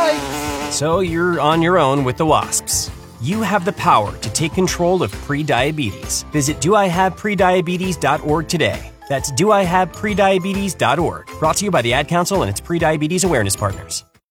Yikes! So you're on your own with the wasps. You have the power to take control of prediabetes. Visit doihaveprediabetes.org today. That's doihaveprediabetes.org. Brought to you by the Ad Council and its prediabetes awareness partners.